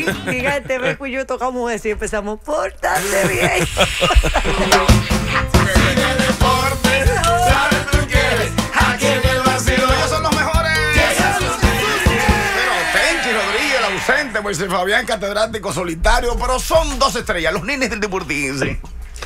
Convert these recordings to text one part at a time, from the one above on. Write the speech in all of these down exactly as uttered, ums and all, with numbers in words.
Gigante, Beco y yo tocamos eso y empezamos, pórtate bien. Pues Fabián, catedrático solitario, pero son dos estrellas, los nenes del Deportivo.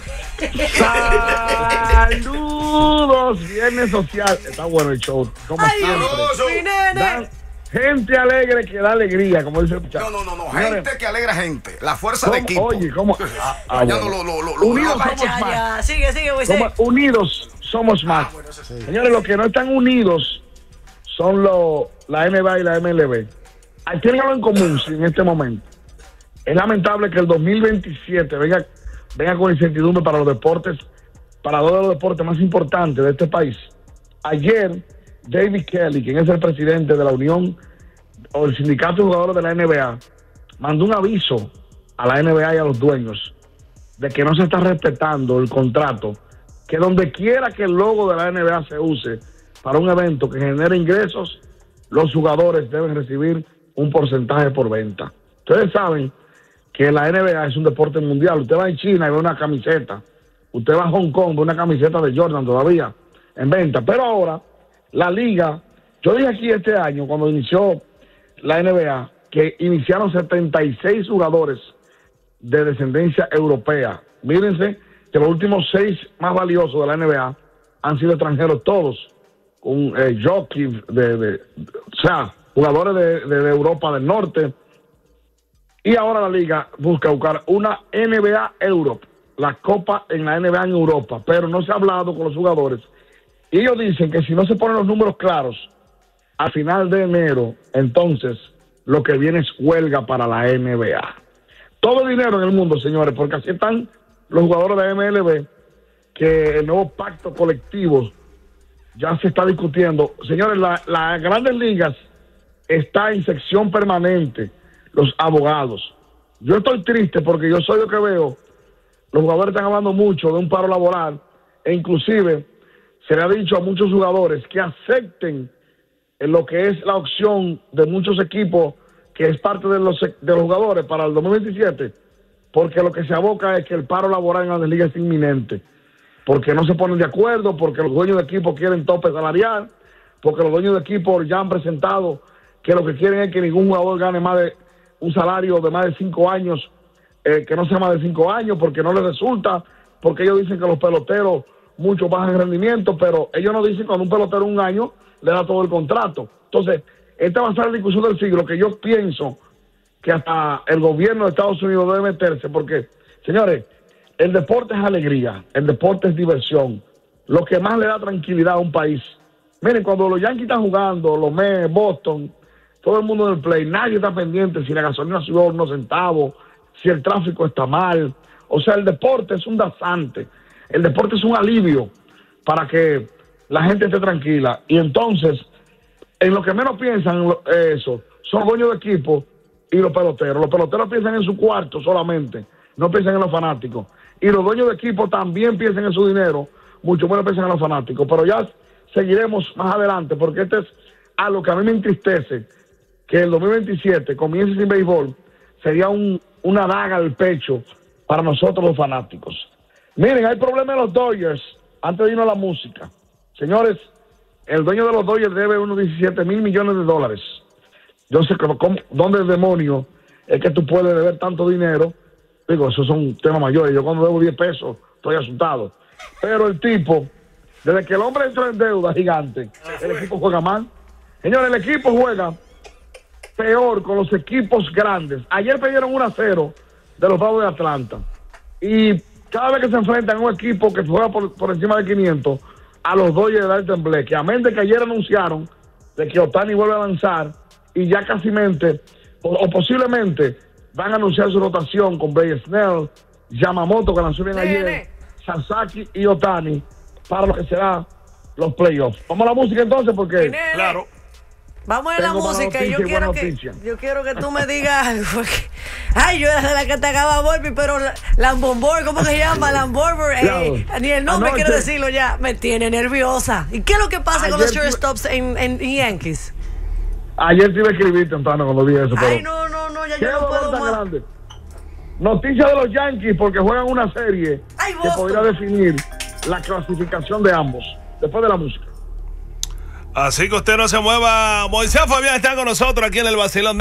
Saludos, viernes social. Está bueno el show, como Ay, siempre. mi nene. Dan gente alegre que da alegría, como dice el muchacho. No, no, no, no, Señores, gente que alegra gente. La fuerza ¿cómo? de equipo. Oye, ¿cómo? Ah, ah, Ya bueno. lo- lo- lo- lo- Unidos lo- somos Ya, más. ya, sigue, sigue, Moisés. Somos- unidos somos más. Ah, bueno, eso sí. Señores, los que no están unidos son los la N B A y la M L B. Hay tienen algo en común sí, en este momento. Es lamentable que el dos mil veintisiete venga, venga con incertidumbre para los deportes, para dos de los deportes más importantes de este país. Ayer, David Kelly, quien es el presidente de la Unión o el Sindicato de Jugadores de la N B A, mandó un aviso a la N B A y a los dueños de que no se está respetando el contrato, que donde quiera que el logo de la N B A se use para un evento que genere ingresos, los jugadores deben recibir un porcentaje por venta. Ustedes saben que la N B A es un deporte mundial. Usted va a China y ve una camiseta. Usted va a Hong Kong, ve una camiseta de Jordan todavía en venta. Pero ahora, la liga, yo dije aquí este año, cuando inició la N B A, que iniciaron setenta y seis jugadores de descendencia europea. Mírense que los últimos seis más valiosos de la N B A han sido extranjeros todos, con eh, jockey de, de, de, o sea, jugadores de, de, de Europa del Norte. Y ahora la liga busca buscar una N B A Europe, la copa en la N B A en Europa, pero no se ha hablado con los jugadores. Y ellos dicen que si no se ponen los números claros al final de enero, entonces lo que viene es huelga para la N B A. Todo el dinero en el mundo, señores, porque así están los jugadores de M L B, que el nuevo pacto colectivo ya se está discutiendo. Señores, las la grandes ligas está en sección permanente, los abogados. Yo estoy triste porque yo soy lo que veo, los jugadores están hablando mucho de un paro laboral e inclusive se le ha dicho a muchos jugadores que acepten en lo que es la opción de muchos equipos que es parte de los, de los jugadores para el dos mil veintisiete, porque lo que se aboca es que el paro laboral en la liga es inminente, porque no se ponen de acuerdo, porque los dueños de equipo quieren tope salarial, porque los dueños de equipo ya han presentado que lo que quieren es que ningún jugador gane más de un salario de más de cinco años, eh, que no sea más de cinco años, porque no les resulta, porque ellos dicen que los peloteros muchos bajan en rendimiento, pero ellos no dicen cuando un pelotero un año le da todo el contrato. Entonces, esta va a ser la discusión del siglo, que yo pienso que hasta el gobierno de Estados Unidos debe meterse, porque, señores, el deporte es alegría, el deporte es diversión, lo que más le da tranquilidad a un país. Miren, cuando los Yankees están jugando, los Mets, Boston, todo el mundo del play, nadie está pendiente si la gasolina subió unos centavos, si el tráfico está mal. O sea, el deporte es un danzante, el deporte es un alivio para que la gente esté tranquila. Y entonces, en lo que menos piensan eso, son dueños de equipo y los peloteros. Los peloteros piensan en su cuarto solamente, no piensan en los fanáticos. Y los dueños de equipo también piensan en su dinero, mucho menos piensan en los fanáticos. Pero ya seguiremos más adelante, porque este es algo que a mí me entristece, que el dos mil veintisiete comience sin béisbol, sería un, una daga al pecho para nosotros los fanáticos. Miren, hay problema en los Dodgers, antes de irnos a la música. Señores, el dueño de los Dodgers debe unos diecisiete mil millones de dólares. Yo sé que, ¿cómo, ¿dónde el demonio es que tú puedes deber tanto dinero? Digo, esos son temas mayores. Yo cuando debo diez pesos estoy asustado. Pero el tipo, desde que el hombre entró en deuda gigante, el equipo juega mal. Señores, el equipo juega peor con los equipos grandes. Ayer perdieron uno a cero de los Bravos de Atlanta. Y cada vez que se enfrentan a un equipo que juega por, por encima de quinientos, a los Dodgers de Dalton Black, que a mente que ayer anunciaron de que Ohtani vuelve a lanzar y ya casi mente, o, o posiblemente van a anunciar su rotación con Blake Snell, Yamamoto, que lanzó bien ayer, Sasaki y Ohtani para lo que será los playoffs. Vamos a la música entonces, porque claro. Vamos a la música y yo quiero que yo quiero que tú me digas algo. Porque, ay, yo era de la que te acaba Volpi, pero Lamborghini, ¿cómo se llama? Lamborghini, eh, ni el nombre Anoche, quiero decirlo ya, me tiene nerviosa. ¿Y qué es lo que pasa con los shortstops en, en, en Yankees? Ayer te iba a escribir temprano cuando vi eso. Ay, pero no, no, no, no, ya yo no puedo más. Grande? Noticia de los Yankees porque juegan una serie Ay, que podría definir la clasificación de ambos después de la música. Así que usted no se mueva. Moisés Fabián está con nosotros aquí en el Vacilón.